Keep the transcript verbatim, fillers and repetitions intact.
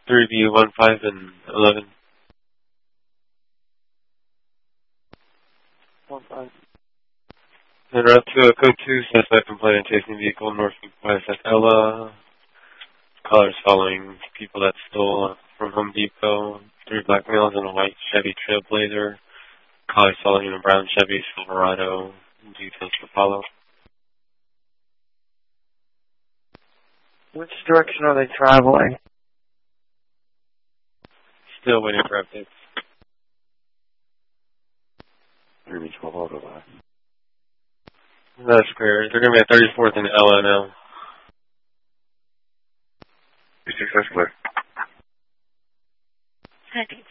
three B one five and eleven. One five. En route to a code two, suspect complainant chasing vehicle north of West Ella. Callers following people that stole from Home Depot. Three black males in a white Chevy Trailblazer. Callers following a brown Chevy Silverado. Details to follow. Which direction are they traveling? Still waiting for updates. three B twelve auto line. That's clear. They're going to be at thirty-fourth and L N L. Success clear. Second